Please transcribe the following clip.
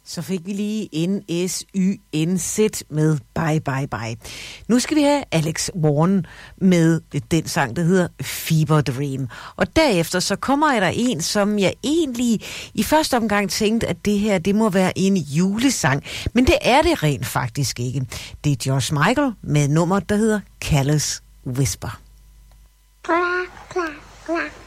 Så fik vi lige NSYNZ med Bye Bye Bye. Nu skal vi have Alex Warren med den sang, der hedder Fever Dream. Og derefter så kommer der en, som jeg egentlig i første omgang tænkte, at det her, det må være en julesang. Men det er det rent faktisk ikke. Det er George Michael med nummer, der hedder Careless Whisper. Clap, clap, clap.